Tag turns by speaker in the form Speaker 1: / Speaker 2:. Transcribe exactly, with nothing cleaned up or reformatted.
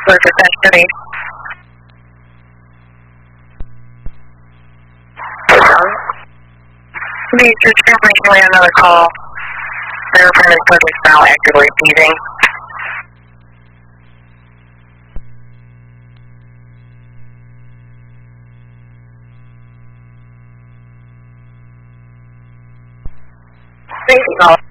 Speaker 1: for destiny. Please just recently another call. The airplane is present now actively feeding. Thank you.